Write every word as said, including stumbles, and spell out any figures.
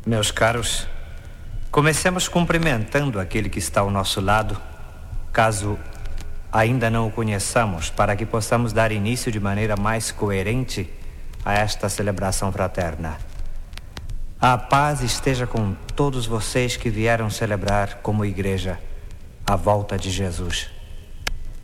Meus caros, comecemos cumprimentando aquele que está ao nosso lado, caso ainda não o conheçamos, para que possamos dar início de maneira mais coerente a esta celebração fraterna. A paz esteja com todos vocês que vieram celebrar como igreja a volta de Jesus.